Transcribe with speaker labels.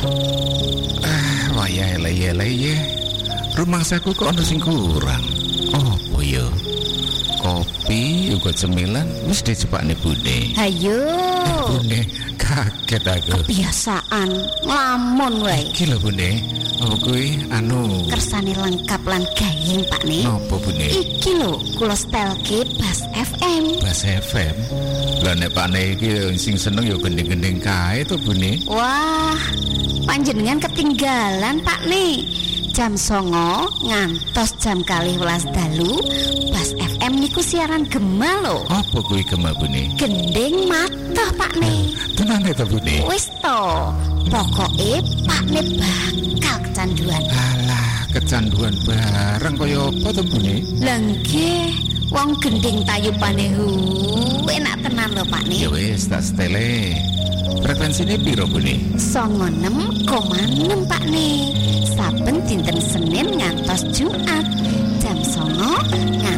Speaker 1: Wayah eleh-eleh. Rumangsaku kok ana sing kurang. Opo ya? Kopi uga cemilan wis dicepakne Bune.
Speaker 2: Hayo.
Speaker 1: Bune, kaget aku.
Speaker 2: Kebiasaan nglamun wae.
Speaker 1: Iki lho Bune. Apa kuwi
Speaker 2: kersane lengkap lan gayeng Pakne.
Speaker 1: Napa Bune?
Speaker 2: Iki lho kula stelke Bas FM.
Speaker 1: Bas FM. Lah nek Pakne iki sing seneng ya gending-gending kae to Bune.
Speaker 2: Wah, panjenengan ketinggalan Pakne. Jam 09.00 ngantos jam 12.00 dalu Bas FM niku siaran gema lho.
Speaker 1: Apa kuwi gema Bune?
Speaker 2: Gending matah Pakne.
Speaker 1: Tenane to Bune.
Speaker 2: Wis to, pokoke Pakne bakal kecanduan.
Speaker 1: Alah, kecanduan bareng kaya apa to Bune?
Speaker 2: Lah nggih, wong gending tayupane enak tenan lho Pakne.
Speaker 1: Ya wis tak stele. Frekuensine piro Bune?
Speaker 2: 96,6 Pakne. Saben dinten Senin ngantos Jumat jam 09.00